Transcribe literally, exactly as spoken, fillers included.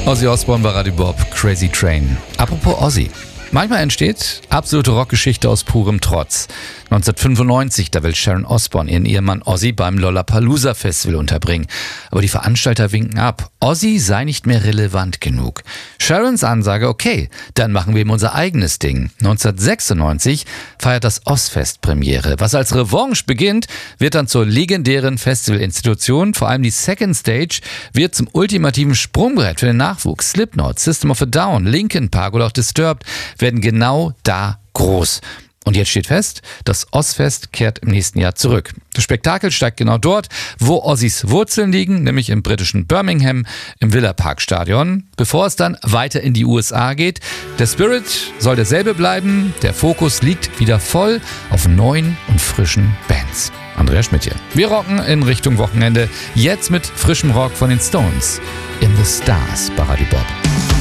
Ozzy Osbourne bei Radio Bob, Crazy Train. Apropos Ozzy. Manchmal entsteht absolute Rockgeschichte aus purem Trotz. neunzehnhundertfünfundneunzig, da will Sharon Osbourne ihren Ehemann Ozzy beim Lollapalooza Festival unterbringen. Aber die Veranstalter winken ab. Ozzy sei nicht mehr relevant genug. Sharons Ansage, okay, dann machen wir ihm unser eigenes Ding. neunzehnhundertsechsundneunzig feiert das Ozzfest Premiere. Was als Revanche beginnt, wird dann zur legendären Festivalinstitution. Vor allem die Second Stage wird zum ultimativen Sprungbrett für den Nachwuchs. Slipknot, System of a Down, Linkin Park oder auch Disturbed werden genau da groß. Und jetzt steht fest, das Ozzfest kehrt im nächsten Jahr zurück. Das Spektakel steigt genau dort, wo Ozzys Wurzeln liegen, nämlich im britischen Birmingham, im Villa Park Stadion, bevor es dann weiter in die U S A geht. Der Spirit soll derselbe bleiben, der Fokus liegt wieder voll auf neuen und frischen Bands. Andreas Schmidt hier. Wir rocken in Richtung Wochenende, jetzt mit frischem Rock von den Stones. In the Stars bei Radio Bob.